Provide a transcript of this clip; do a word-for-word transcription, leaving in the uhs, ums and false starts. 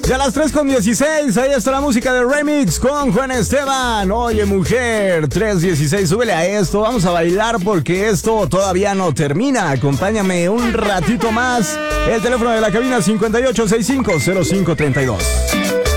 Ya a las tres con dieciséis, ahí está la música de Remix con Juan Esteban. Oye, mujer, tres dieciséis, súbele a esto. Vamos a bailar porque esto todavía no termina. Acompáñame un ratito más. El teléfono de la cabina cincuenta y ocho sesenta y cinco cero cinco treinta y dos.